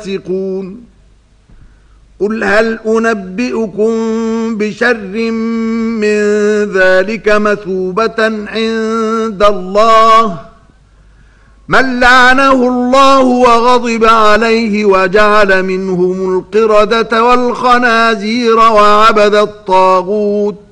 فاسقون قل هل أنبئكم بشر من ذلك مثوبة عند الله من لعنه الله وغضب عليه وجعل منهم القردة والخنازير وعبد الطاغوت